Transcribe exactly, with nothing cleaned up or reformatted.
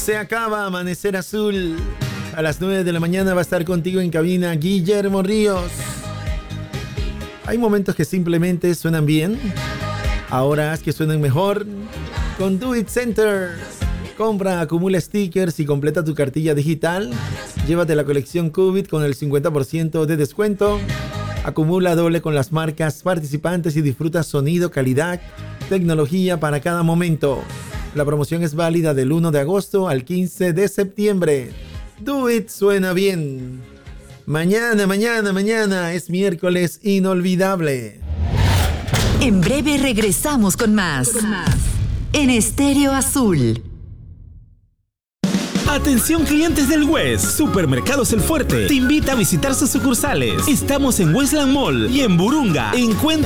Se acaba Amanecer Azul. A las nueve de la mañana va a estar contigo en cabina Guillermo Ríos. Hay momentos que simplemente suenan bien. Ahora haz que suenen mejor con Do It Center. Compra, acumula stickers y completa tu cartilla digital. Llévate la colección Qubit con el cincuenta por ciento de descuento. Acumula doble con las marcas participantes y disfruta sonido, calidad, tecnología para cada momento. La promoción es válida del uno de agosto al quince de septiembre. Do It suena bien. Mañana, mañana, mañana es miércoles inolvidable. En breve regresamos con más. Con más. En Estéreo Azul. Atención clientes del West, Supermercados El Fuerte te invita a visitar sus sucursales. Estamos en Westland Mall y en Burunga. Encuentra